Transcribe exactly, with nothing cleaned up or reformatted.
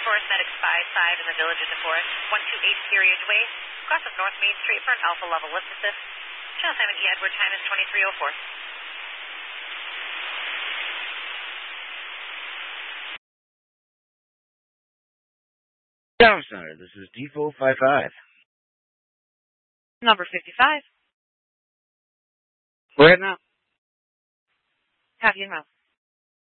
DeForest Medics five five in the Village of DeForest, one two eight Peerage Way, cross of North Main Street for an Alpha level lift assist. Channel seven E Edward, time is twenty-three oh four. Town Center, this is D four five five. Number fifty-five. Go ahead now. Have you now.